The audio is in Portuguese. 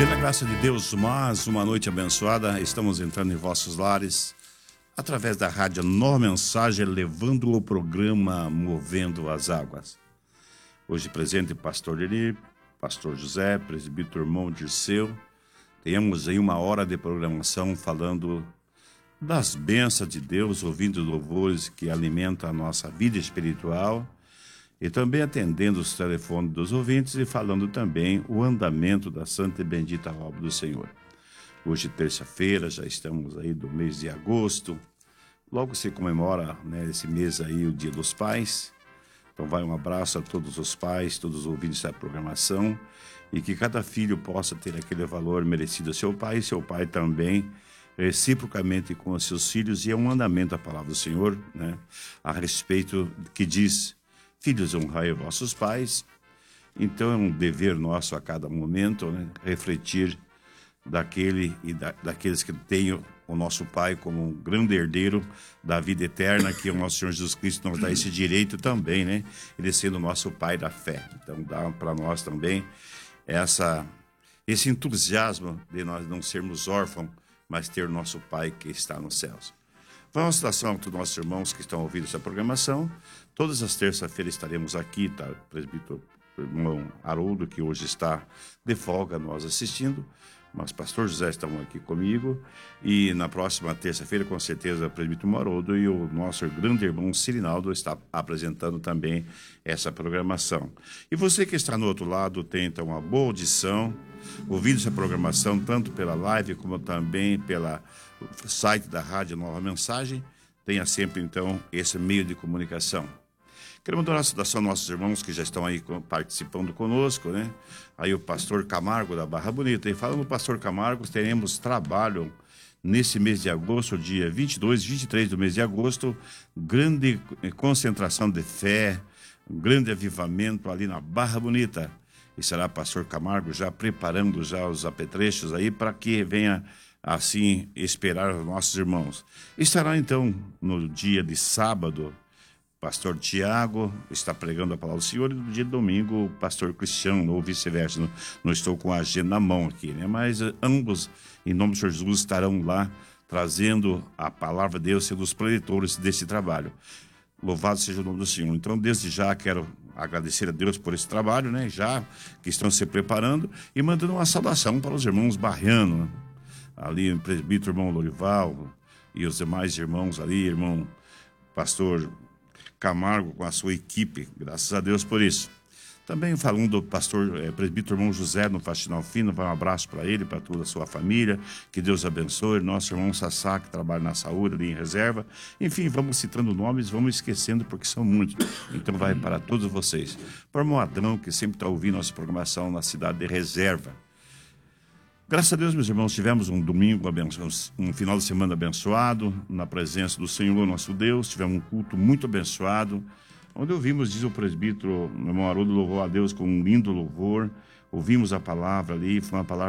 Pela graça de Deus, mais uma noite abençoada. Estamos entrando em vossos lares através da rádio Nova Mensagem, levando o programa Movendo as Águas. Hoje presente pastor Eli, pastor José, presbítero irmão Dirceu. Temos aí uma hora de programação falando das bênçãos de Deus, ouvindo louvores que alimentam a nossa vida espiritual e também atendendo os telefones dos ouvintes e falando também o andamento da santa e bendita obra do Senhor. Hoje, terça-feira, já estamos aí do mês de agosto. Logo se comemora, esse mês aí, o Dia dos Pais. Então vai um abraço a todos os pais, todos os ouvintes da programação, e que cada filho possa ter aquele valor merecido a seu pai, e seu pai também, reciprocamente com os seus filhos. E é um mandamento da palavra do Senhor, a respeito que diz: filhos, honrai vossos pais. Então é um dever nosso a cada momento, refletir daqueles que têm o nosso Pai como um grande herdeiro da vida eterna, que o nosso Senhor Jesus Cristo nos dá esse direito também, Ele sendo o nosso Pai da fé. Então dá para nós também esse entusiasmo de nós não sermos órfãos, mas ter o nosso Pai que está nos céus. Vamos à situação dos nossos irmãos que estão ouvindo essa programação. Todas as terças-feiras estaremos aqui, tá? O presbítero irmão Haroldo, que hoje está de folga, nós assistindo, mas pastor José estão aqui comigo. E na próxima terça-feira, com certeza, o presbítero Haroldo e o nosso grande irmão Cirinaldo está apresentando também essa programação. E você que está no outro lado, tem então uma boa audição, ouvindo essa programação, tanto pela live como também pela site da Rádio Nova Mensagem. Tenha sempre, então, esse meio de comunicação. Queremos dar uma saudação aos nossos irmãos que já estão aí participando conosco, Aí o pastor Camargo da Barra Bonita. E falando do pastor Camargo, teremos trabalho nesse mês de agosto, dia 22, 23 do mês de agosto, grande concentração de fé, grande avivamento ali na Barra Bonita. E será pastor Camargo já preparando já os apetrechos aí para que venha assim esperar os nossos irmãos. Estará então no dia de sábado pastor Tiago está pregando a palavra do Senhor, e no dia de domingo o pastor Cristiano, ou vice-versa. Não estou com a agenda na mão aqui, mas ambos, em nome do Senhor Jesus, estarão lá trazendo a palavra de Deus, sendo os preditores desse trabalho. Louvado seja o nome do Senhor. Então, desde já, quero agradecer a Deus por esse trabalho, já que estão se preparando, e mandando uma saudação para os irmãos Barriano, ali o presbítero irmão Lorival, e os demais irmãos ali, irmão pastor Camargo com a sua equipe, graças a Deus por isso. Também falando do pastor presbítero irmão José no Faxinal Fino, vai um abraço para ele, para toda a sua família, que Deus abençoe. Nosso irmão Sassá, que trabalha na saúde ali em reserva. Enfim, vamos citando nomes, vamos esquecendo porque são muitos, então vai para todos vocês. Para o irmão Adão, que sempre está ouvindo nossa programação na cidade de Reserva. Graças a Deus, meus irmãos, tivemos um domingo abençoado, um final de semana abençoado, na presença do Senhor, nosso Deus. Tivemos um culto muito abençoado, onde ouvimos, diz o presbítero, meu irmão Haroldo, louvou a Deus com um lindo louvor. Ouvimos a palavra ali, foi uma palavra